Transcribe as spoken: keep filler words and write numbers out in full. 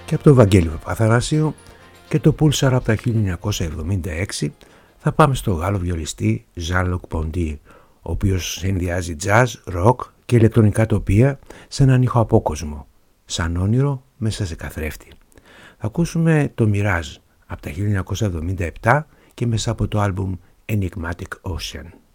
Και από το Βαγγέλη Παπαθανασίου και το Pulsar από τα χίλια εννιακόσια εβδομήντα έξι θα πάμε στο Γάλλο βιολιστή Jean-Luc Ponty, ο οποίος συνδυάζει jazz, rock και ηλεκτρονικά τοπία σε έναν ήχο απόκοσμο, σαν όνειρο μέσα σε καθρέφτη. Θα ακούσουμε το Mirage από τα χίλια εννιακόσια εβδομήντα επτά και μέσα από το άλμπουμ Enigmatic Ocean.